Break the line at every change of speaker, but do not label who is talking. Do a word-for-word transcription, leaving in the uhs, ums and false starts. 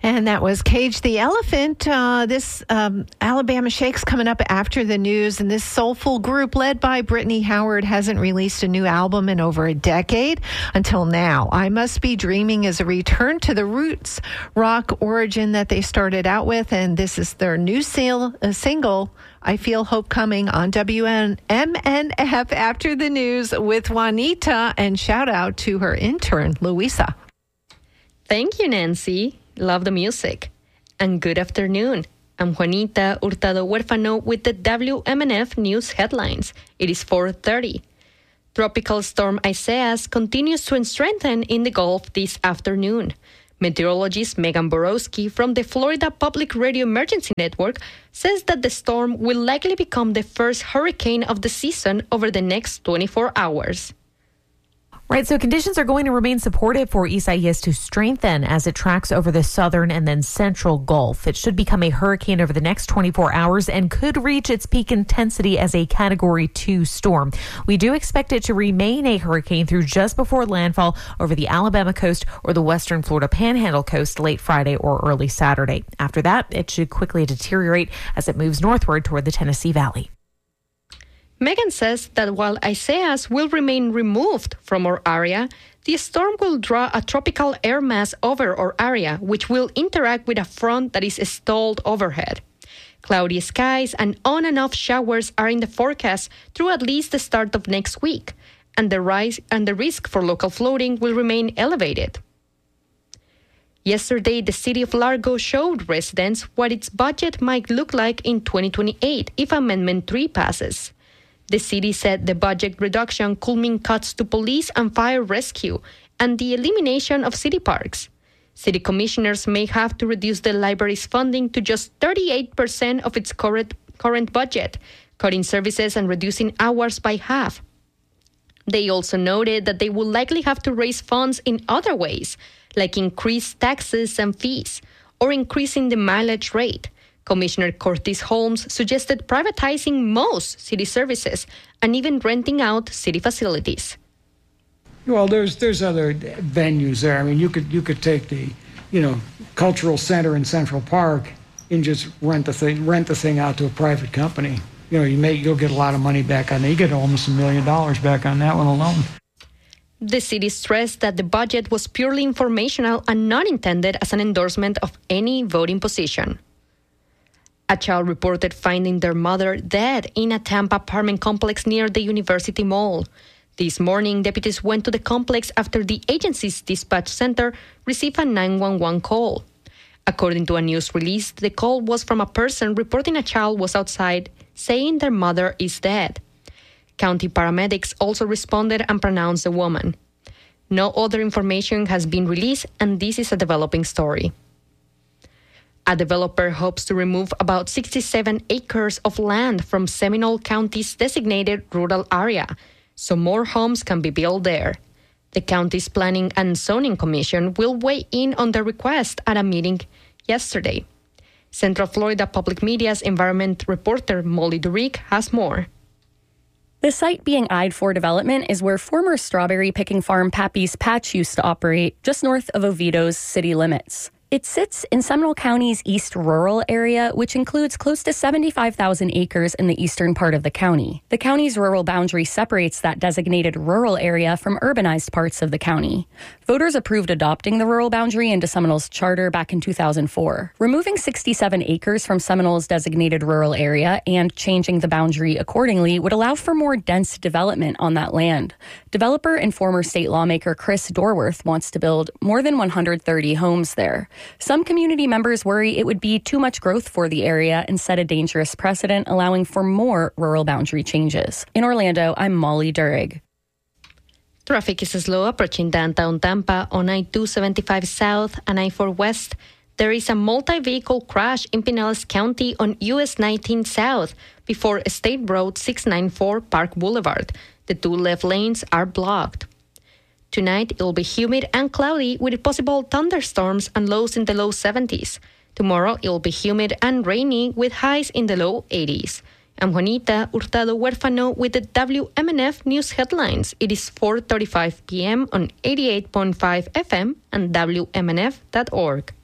And that was Cage the Elephant. Uh, this um, Alabama Shake's coming up after the news, and this soulful group led by Brittany Howard hasn't released a new album in over a decade until now. I Must Be Dreaming is a return to the roots rock origin that they started out with, and this is their new sale, uh, single, I Feel Hope Coming, on W N M N F after the news with Juanita, and shout out to her intern, Luisa.
Thank you, Nancy. Love the music. And good afternoon. I'm Juanita Hurtado Huérfano with the W M N F News headlines. It is four thirty. Tropical storm Isaias continues to strengthen in the Gulf this afternoon. Meteorologist Megan Borowski from the Florida Public Radio Emergency Network says that the storm will likely become the first hurricane of the season over the next twenty-four hours.
Right, so conditions are going to remain supportive for Isaias to strengthen as it tracks over the southern and then central Gulf. It should become a hurricane over the next twenty-four hours and could reach its peak intensity as a Category two storm. We do expect it to remain a hurricane through just before landfall over the Alabama coast or the western Florida Panhandle coast late Friday or early Saturday. After that, it should quickly deteriorate as it moves northward toward the Tennessee Valley.
Megan says that while Isaias will remain removed from our area, the storm will draw a tropical air mass over our area, which will interact with a front that is stalled overhead. Cloudy skies and on and off showers are in the forecast through at least the start of next week, and the rise and the risk for local flooding will remain elevated. Yesterday, the city of Largo showed residents what its budget might look like in twenty twenty-eight if Amendment three passes. The city said the budget reduction could mean cuts to police and fire rescue and the elimination of city parks. City commissioners may have to reduce the library's funding to just thirty-eight percent of its current, current budget, cutting services and reducing hours by half. They also noted that they will likely have to raise funds in other ways, like increase taxes and fees or increasing the mileage rate. Commissioner Curtis Holmes suggested privatizing most city services and even renting out city facilities.
Well, there's there's other venues there. I mean, you could you could take the, you know, cultural center in Central Park and just rent the thing rent the thing out to a private company. You know, you may you'll get a lot of money back on that. You get almost a million dollars back on that one alone.
The city stressed that the budget was purely informational and not intended as an endorsement of any voting position. A child reported finding their mother dead in a Tampa apartment complex near the University Mall. This morning, deputies went to the complex after the agency's dispatch center received a nine one one call. According to a news release, the call was from a person reporting a child was outside saying their mother is dead. County paramedics also responded and pronounced the woman. No other information has been released, and this is a developing story. A developer hopes to remove about sixty-seven acres of land from Seminole County's designated rural area, so more homes can be built there. The county's Planning and Zoning Commission will weigh in on the request at a meeting yesterday. Central Florida Public Media's environment reporter Molly Durick has more.
The site being eyed for development is where former strawberry picking farm Pappy's Patch used to operate, just north of Oviedo's city limits. It sits in Seminole County's east rural area, which includes close to seventy-five thousand acres in the eastern part of the county. The county's rural boundary separates that designated rural area from urbanized parts of the county. Voters approved adopting the rural boundary into Seminole's charter back in two thousand four. Removing sixty-seven acres from Seminole's designated rural area and changing the boundary accordingly would allow for more dense development on that land. Developer and former state lawmaker Chris Dorworth wants to build more than one hundred thirty homes there. Some community members worry it would be too much growth for the area and set a dangerous precedent, allowing for more rural boundary changes. In Orlando, I'm Molly Durig.
Traffic is slow approaching downtown Tampa on I two seventy-five South and I four West. There is a multi-vehicle crash in Pinellas County on U S nineteen South before State Road six ninety-four Park Boulevard. The two left lanes are blocked. Tonight, it will be humid and cloudy with possible thunderstorms and lows in the low seventies. Tomorrow, it will be humid and rainy with highs in the low eighties. I'm Juanita Hurtado Huérfano with the W M N F News headlines. It is four thirty-five p.m. on eighty-eight point five F M and W M N F dot org.